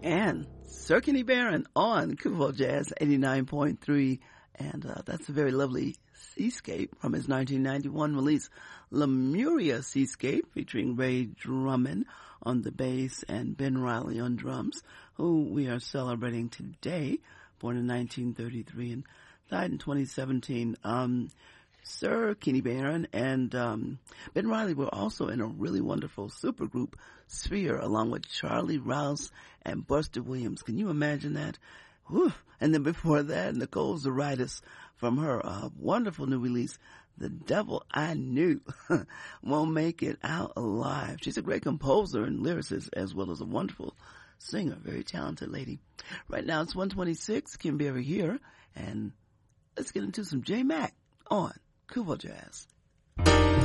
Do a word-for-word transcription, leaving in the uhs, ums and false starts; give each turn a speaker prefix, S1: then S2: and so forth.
S1: and Sir Kenny Barron on Kuvo Jazz eighty-nine point three. And uh, that's a very lovely Seascape from his nineteen ninety-one release, Lemuria Seascape, featuring Ray Drummond on the bass and Ben Riley on drums, who we are celebrating today, born in nineteen thirty-three and died in twenty seventeen. Um, Sir Kenny Barron and um, Ben Riley were also in a really wonderful supergroup, Sphere, along with Charlie Rouse and Buster Williams. Can you imagine that? Whew. And then before that, Nicole Zaritis from her uh, wonderful new release, The Devil I Knew Won't Make It Out Alive. She's a great composer and lyricist as well as a wonderful singer, very talented lady. Right now it's one twenty-six, Kim Berry here, and let's get into some J Mac on Kuvo Jazz.